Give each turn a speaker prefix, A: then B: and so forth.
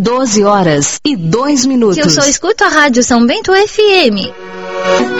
A: 12 horas e 2 minutos.
B: Que eu só escuto a Rádio São Bento FM.